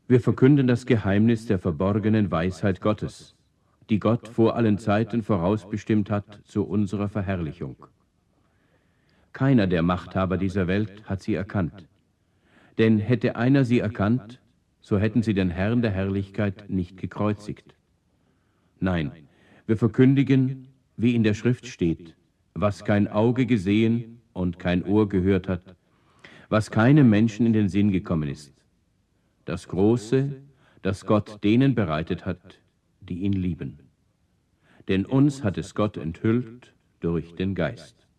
Wir verkünden das Geheimnis der verborgenen Weisheit Gottes, die Gott vor allen Zeiten vorausbestimmt hat zu unserer Verherrlichung. Keiner der Machthaber dieser Welt hat sie erkannt. Denn hätte einer sie erkannt, so hätten sie den Herrn der Herrlichkeit nicht gekreuzigt. Nein, wir verkündigen, wie in der Schrift steht, was kein Auge gesehen und kein Ohr gehört hat, was keinem Menschen in den Sinn gekommen ist. Das Große, das Gott denen bereitet hat, die ihn lieben. Denn uns hat es Gott enthüllt durch den Geist.